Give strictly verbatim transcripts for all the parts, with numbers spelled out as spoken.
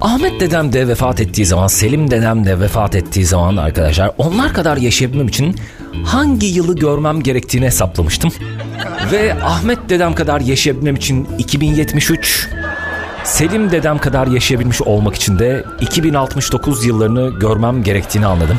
Ahmet dedem de vefat ettiği zaman, Selim dedem de vefat ettiği zaman arkadaşlar, onlar kadar yaşayabilmem için hangi yılı görmem gerektiğini hesaplamıştım. Ve Ahmet dedem kadar yaşayabilmem için iki bin yetmiş üç, Selim dedem kadar yaşayabilmiş olmak için de iki bin altmış dokuz yıllarını görmem gerektiğini anladım.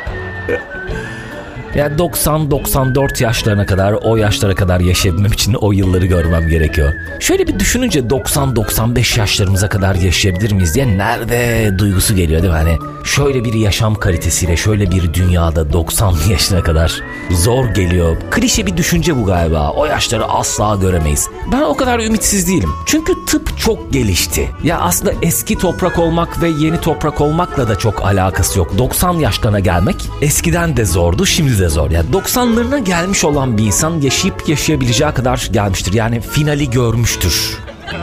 Yani doksan doksan dört yaşlarına kadar, o yaşlara kadar yaşayabilmem için o yılları görmem gerekiyor. Şöyle bir düşününce doksan doksan beş yaşlarımıza kadar yaşayabilir miyiz diye nerede duygusu geliyor değil mi? Hani şöyle bir yaşam kalitesiyle, şöyle bir dünyada doksanlı yaşına kadar zor geliyor. Klişe bir düşünce bu galiba. O yaşları asla göremeyiz. Ben o kadar ümitsiz değilim. Çünkü tıp çok gelişti. Ya aslında eski toprak olmak ve yeni toprak olmakla da çok alakası yok. doksan yaşlarına gelmek eskiden de zordu, şimdi de zor. Yani doksanlarına gelmiş olan bir insan yaşayıp yaşayabileceği kadar gelmiştir. Yani finali görmüştür.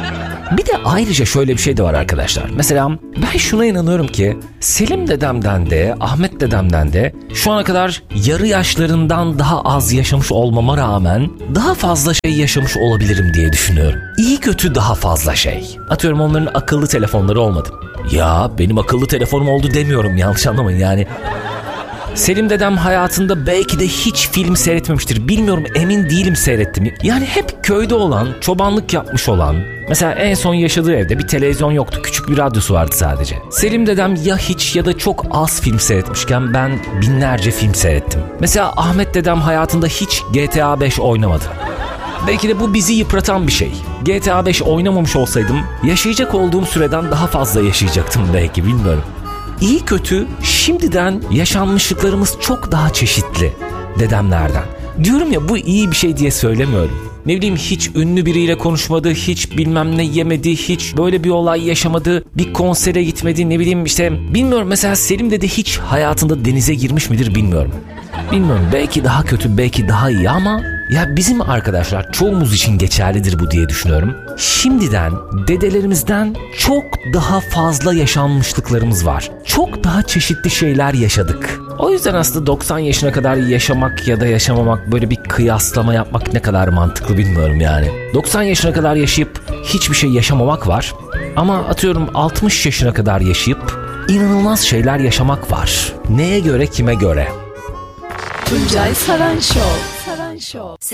Bir de ayrıca şöyle bir şey de var arkadaşlar. Mesela ben şuna inanıyorum ki Selim dedemden de Ahmet dedemden de şu ana kadar yarı yaşlarından daha az yaşamış olmama rağmen daha fazla şey yaşamış olabilirim diye düşünüyorum. İyi kötü daha fazla şey. Atıyorum onların akıllı telefonları olmadı. Ya benim akıllı telefonum oldu demiyorum, yanlış anlamayın yani. Selim dedem hayatında belki de hiç film seyretmemiştir. Bilmiyorum, emin değilim seyretti mi. Yani hep köyde olan, çobanlık yapmış olan. Mesela en son yaşadığı evde bir televizyon yoktu. Küçük bir radyosu vardı sadece. Selim dedem ya hiç ya da çok az film seyretmişken ben binlerce film seyrettim. Mesela Ahmet dedem hayatında hiç G T A beş oynamadı. Belki de bu bizi yıpratan bir şey. G T A beş oynamamış olsaydım yaşayacak olduğum süreden daha fazla yaşayacaktım belki, bilmiyorum. İyi kötü şimdiden yaşanmışlıklarımız çok daha çeşitli dedemlerden. Diyorum ya, bu iyi bir şey diye söylemiyorum. Ne bileyim, hiç ünlü biriyle konuşmadı, hiç bilmem ne yemedi, hiç böyle bir olay yaşamadı, bir konsere gitmedi, ne bileyim işte bilmiyorum. Mesela Selim dede hiç hayatında denize girmiş midir bilmiyorum. Bilmiyorum, belki daha kötü, belki daha iyi ama ya bizim arkadaşlar çoğumuz için geçerlidir bu diye düşünüyorum. Şimdiden dedelerimizden çok daha fazla yaşanmışlıklarımız var. Çok daha çeşitli şeyler yaşadık. O yüzden aslında doksan yaşına kadar yaşamak ya da yaşamamak, böyle bir kıyaslama yapmak ne kadar mantıklı bilmiyorum yani. doksan yaşına kadar yaşayıp hiçbir şey yaşamamak var. Ama atıyorum altmış yaşına kadar yaşayıp inanılmaz şeyler yaşamak var. Neye göre, kime göre? Tuncay Saran Show. Saran Show.